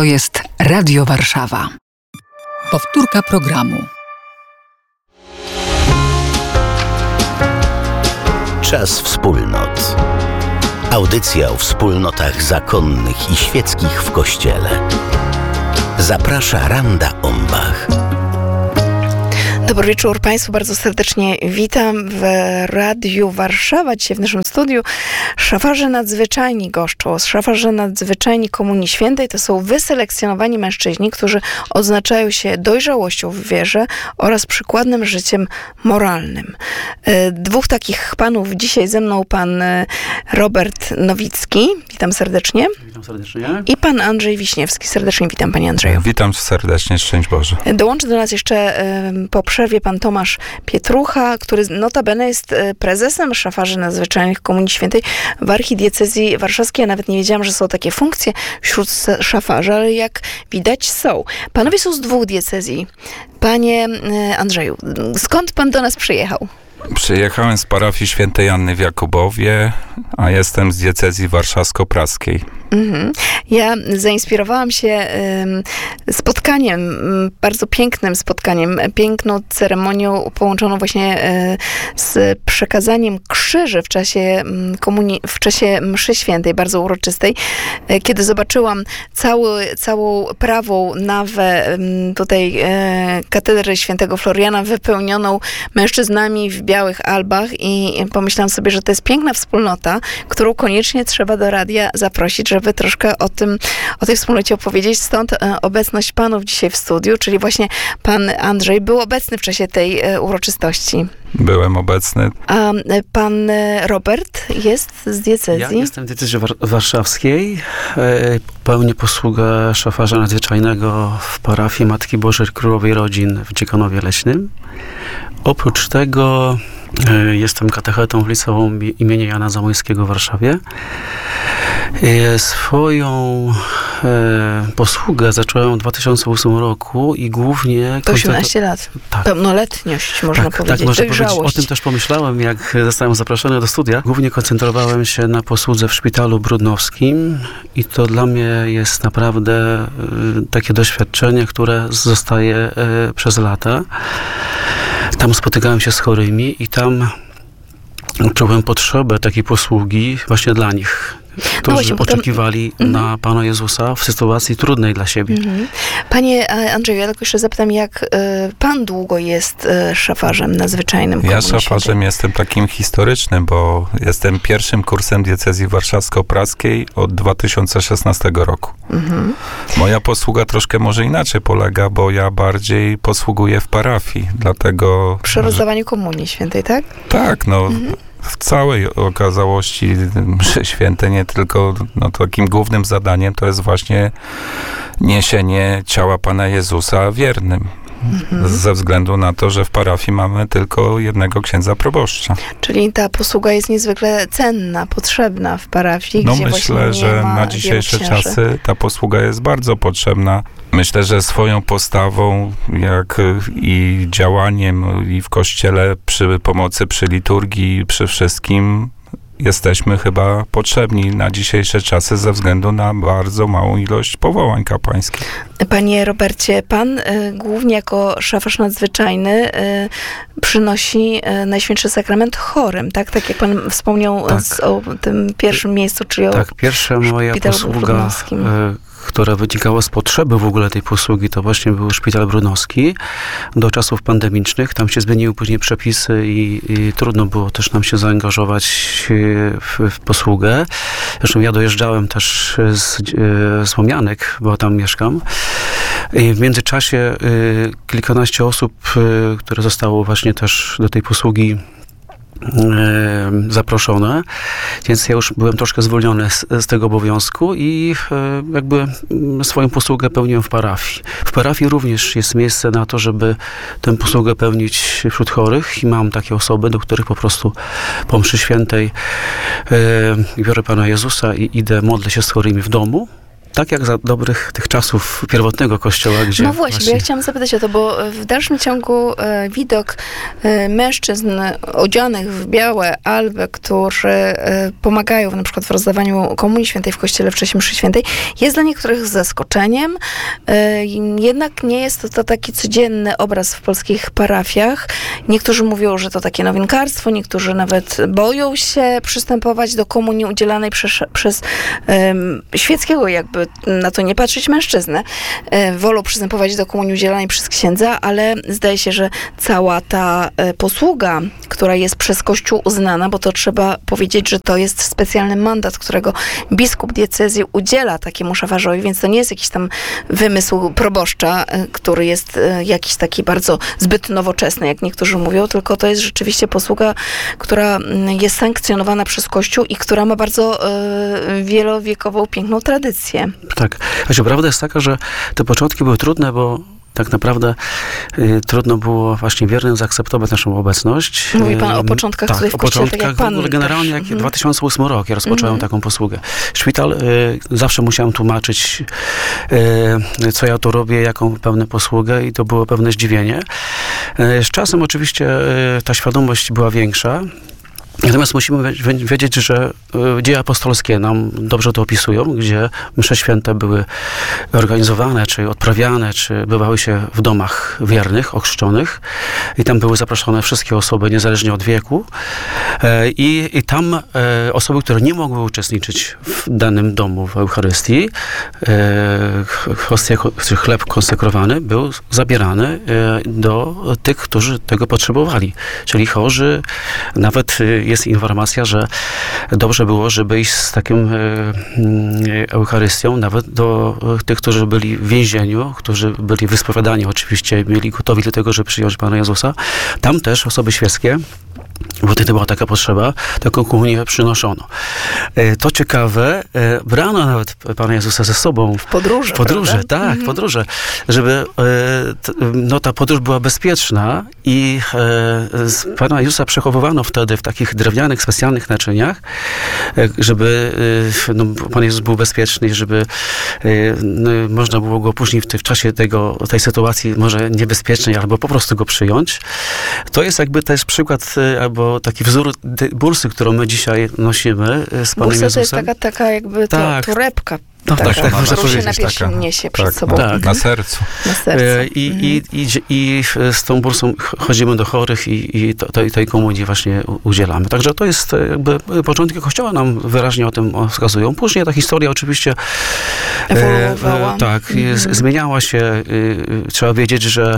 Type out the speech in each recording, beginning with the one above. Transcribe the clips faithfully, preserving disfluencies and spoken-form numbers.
To jest Radio Warszawa. Powtórka programu. Czas wspólnot. Audycja o wspólnotach zakonnych i świeckich w Kościele. Zaprasza Randa Ombach. Dobry wieczór Państwu, bardzo serdecznie witam w Radiu Warszawa. Dzisiaj w naszym studiu szafarze nadzwyczajni goszczą. Szafarze nadzwyczajni Komunii Świętej to są wyselekcjonowani mężczyźni, którzy odznaczają się dojrzałością w wierze oraz przykładnym życiem moralnym. Dwóch takich panów dzisiaj ze mną, pan Robert Nowicki, witam serdecznie. Witam serdecznie. I pan Andrzej Wiśniewski, serdecznie witam panie Andrzeju. Witam serdecznie, szczęść Boże. Dołączy do nas jeszcze po przerwie pan Tomasz Pietrucha, który notabene jest prezesem szafarzy nadzwyczajnych Komunii Świętej w archidiecezji warszawskiej. Ja nawet nie wiedziałam, że są takie funkcje wśród szafarzy, ale jak widać są. Panowie są z dwóch diecezji. Panie Andrzeju, skąd pan do nas przyjechał? Przyjechałem z parafii świętej Anny w Jakubowie, a jestem z diecezji warszawsko-praskiej. Mhm. Ja zainspirowałam się y, spotkaniem, y, bardzo pięknym spotkaniem, piękną ceremonią połączoną właśnie y, z przekazaniem krzyży w czasie y, komunii, w czasie mszy świętej, bardzo uroczystej, y, kiedy zobaczyłam cały, całą prawą nawę y, tutaj y, katedry świętego Floriana wypełnioną mężczyznami w białych albach i pomyślałam sobie, że to jest piękna wspólnota, którą koniecznie trzeba do radia zaprosić, żeby troszkę o tym, o tej wspólnocie opowiedzieć. Stąd e, obecność panów dzisiaj w studiu, czyli właśnie pan Andrzej był obecny w czasie tej e, uroczystości. Byłem obecny. A e, pan Robert jest z diecezji? Ja jestem w diecezji war- warszawskiej. E, pełnię posługę szafarza nadzwyczajnego w parafii Matki Bożej Królowej Rodzin w Dziekanowie Leśnym. Oprócz tego e, jestem katechetą w liceum imienia Jana Zamoyskiego w Warszawie. E, swoją e, posługę zacząłem w dwa tysiące ósmym roku i głównie... To osiemnaście lat. Tak. Pełnoletność, można tak, powiedzieć. Tak, można powiedzieć. O tym też pomyślałem, jak zostałem zaproszony do studia. Głównie koncentrowałem się na posłudze w szpitalu brudnowskim i to dla mnie jest naprawdę y, takie doświadczenie, które zostaje y, przez lata. Tam spotykałem się z chorymi i tam czułem potrzebę takiej posługi właśnie dla nich, którzy no właśnie, oczekiwali potem... na Pana Jezusa w sytuacji trudnej dla siebie. Mm-hmm. Panie Andrzeju, ja tylko jeszcze zapytam, jak y, pan długo jest y, szafarzem nadzwyczajnym? Ja szafarzem świętej? Jestem takim historycznym, bo jestem pierwszym kursem diecezji warszawsko-praskiej od dwa tysiące szesnastego roku. Mm-hmm. Moja posługa troszkę może inaczej polega, bo ja bardziej posługuję w parafii, dlatego... Przy rozdawaniu że... Komunii Świętej, tak? Tak, no... Mm-hmm. W całej okazałości mszy święte, nie tylko, no takim głównym zadaniem to jest właśnie niesienie ciała Pana Jezusa wiernym. Mhm. Ze względu na to, że w parafii mamy tylko jednego księdza proboszcza. Czyli ta posługa jest niezwykle cenna, potrzebna w parafii, no gdzie myślę, nie że ma na dzisiejsze księży. czasy ta posługa jest bardzo potrzebna. Myślę, że swoją postawą, jak i działaniem i w kościele przy pomocy, przy liturgii, przy wszystkim jesteśmy chyba potrzebni na dzisiejsze czasy ze względu na bardzo małą ilość powołań kapłańskich. Panie Robercie, pan y, głównie jako szafarz nadzwyczajny y, przynosi y, Najświętszy Sakrament chorym, tak? Tak jak pan wspomniał tak. z, o tym pierwszym miejscu, czyli tak, o pierwsza moja posługa, która wynikała z potrzeby w ogóle tej posługi, to właśnie był szpital brudnowski do czasów pandemicznych. Tam się zmieniły później przepisy i, i trudno było też nam się zaangażować w, w posługę. Zresztą ja dojeżdżałem też z, z Łomianek, bo tam mieszkam. I w międzyczasie y, kilkanaście osób, y, które zostało właśnie też do tej posługi zaproszone, więc ja już byłem troszkę zwolniony z, z tego obowiązku i jakby swoją posługę pełniłem w parafii. W parafii również jest miejsce na to, żeby tę posługę pełnić wśród chorych i mam takie osoby, do których po prostu po mszy świętej e, biorę Pana Jezusa i idę, modlę się z chorymi w domu tak jak za dobrych tych czasów pierwotnego Kościoła, gdzie... No właśnie, właśnie... bo ja chciałam zapytać o to, bo w dalszym ciągu e, widok e, mężczyzn odzianych w białe alby, którzy e, pomagają na przykład w rozdawaniu Komunii Świętej w Kościele w czasie mszy świętej, jest dla niektórych zaskoczeniem. E, jednak nie jest to, to taki codzienny obraz w polskich parafiach. Niektórzy mówią, że to takie nowinkarstwo, niektórzy nawet boją się przystępować do komunii udzielanej przez, przez e, świeckiego jakby na to nie patrzeć mężczyznę. E, wolą przystępować do komunii udzielanej przez księdza, ale zdaje się, że cała ta e, posługa, która jest przez Kościół uznana, bo to trzeba powiedzieć, że to jest specjalny mandat, którego biskup diecezji udziela takiemu szafarzowi, więc to nie jest jakiś tam wymysł proboszcza, e, który jest e, jakiś taki bardzo zbyt nowoczesny, jak niektórzy mówią, tylko to jest rzeczywiście posługa, która jest sankcjonowana przez Kościół i która ma bardzo e, wielowiekową, piękną tradycję. Tak. Asia, prawda jest taka, że te początki były trudne, bo tak naprawdę y, trudno było właśnie wiernym zaakceptować naszą obecność. Mówi pan o początkach tak, tutaj w o Kościele, początkach, tak jak pan. W ogóle generalnie jak mhm. dwa tysiące ósmy rok ja rozpocząłem mhm. taką posługę. Szpital, y, zawsze musiałem tłumaczyć, y, co ja tu robię, jaką pełnę posługę i to było pewne zdziwienie. Y, z czasem oczywiście y, ta świadomość była większa. Natomiast musimy wiedzieć, że dzieje apostolskie nam dobrze to opisują, gdzie msze święte były organizowane, czy odprawiane, czy bywały się w domach wiernych, ochrzczonych i tam były zaproszone wszystkie osoby, niezależnie od wieku. I, i tam osoby, które nie mogły uczestniczyć w danym domu w Eucharystii, hostia, czy chleb konsekrowany był zabierany do tych, którzy tego potrzebowali, czyli chorzy, nawet jest informacja, że dobrze było, żeby iść z takim Eucharystią nawet do tych, którzy byli w więzieniu, którzy byli wyspowiadani oczywiście, byli gotowi do tego, żeby przyjąć Pana Jezusa. Tam też osoby świeckie, bo wtedy była taka potrzeba, taką komunię przynoszono. To ciekawe, brano nawet Pana Jezusa ze sobą. W podróże, W podróże, prawda? tak, mhm. podróże. Żeby no, ta podróż była bezpieczna i Pana Jezusa przechowywano wtedy w takich drewnianych, specjalnych naczyniach, żeby no, Pan Jezus był bezpieczny i żeby no, można było go później w, w czasie tego, tej sytuacji może niebezpiecznej, albo po prostu go przyjąć. To jest jakby też przykład albo taki wzór bursy, którą my dzisiaj nosimy z Panem Bursa Jezusem. to jest taka, taka jakby tak. to, torebka. No, taka, tak, tak, można którą się powiedzieć. na piersi taka. niesie przed Tak, sobą. tak. Na sercu. Na sercu. I, mhm. i, i, i z tą bursą chodzimy do chorych i, i to, tej, tej komunii właśnie udzielamy. Także to jest jakby początki Kościoła nam wyraźnie o tym wskazują. Później ta historia oczywiście ewoluowała. E, tak, mhm. z, zmieniała się. E, trzeba wiedzieć, że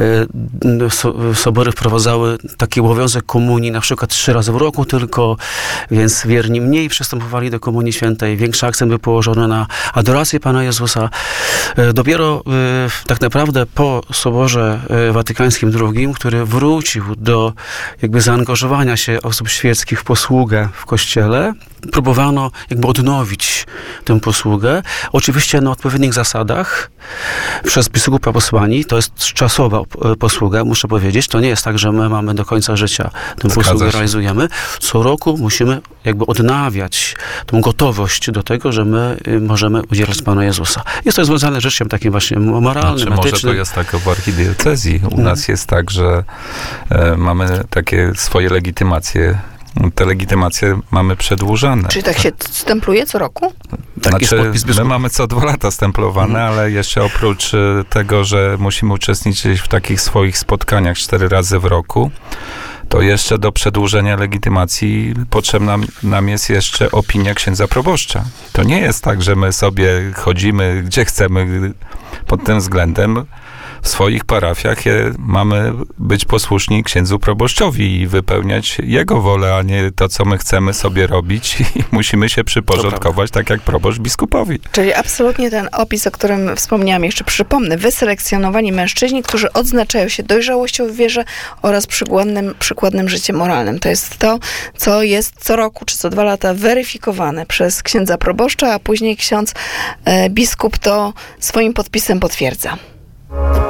e, so, sobory wprowadzały taki obowiązek komunii na przykład trzy razy w roku tylko, więc wierni mniej przystępowali do Komunii Świętej. Większy akcent był położony na adorację Pana Jezusa. Dopiero tak naprawdę po Soborze Watykańskim drugim, który wrócił do jakby zaangażowania się osób świeckich w posługę w Kościele, próbowano jakby odnowić tę posługę. Oczywiście na odpowiednich zasadach przez biskupa posłani. To jest czasowa posługa, muszę powiedzieć. To nie jest tak, że my mamy do końca życia tę posługę realizujemy. Co roku musimy jakby odnawiać tą gotowość do tego, że my możemy udzielać Pana Jezusa. Jest to związane z życiem takim właśnie moralnym, znaczy, etycznym. Może to jest tak w archidiecezji. U hmm. nas jest tak, że e, mamy takie swoje legitymacje. Te legitymacje mamy przedłużane. Czyli tak się stempluje co roku? Tak, znaczy, my mamy co dwa lata stemplowane, hmm. ale jeszcze oprócz tego, że musimy uczestniczyć w takich swoich spotkaniach cztery razy w roku, to jeszcze do przedłużenia legitymacji potrzebna nam jest jeszcze opinia księdza proboszcza. To nie jest tak, że my sobie chodzimy gdzie chcemy pod tym względem. W swoich parafiach je, mamy być posłuszni księdzu proboszczowi i wypełniać jego wolę, a nie to, co my chcemy sobie robić i musimy się przyporządkować tak jak proboszcz biskupowi. Czyli absolutnie ten opis, o którym wspomniałam, jeszcze przypomnę, wyselekcjonowani mężczyźni, którzy odznaczają się dojrzałością w wierze oraz przykładnym, przykładnym życiem moralnym. To jest to, co jest co roku czy co dwa lata weryfikowane przez księdza proboszcza, a później ksiądz e, biskup to swoim podpisem potwierdza.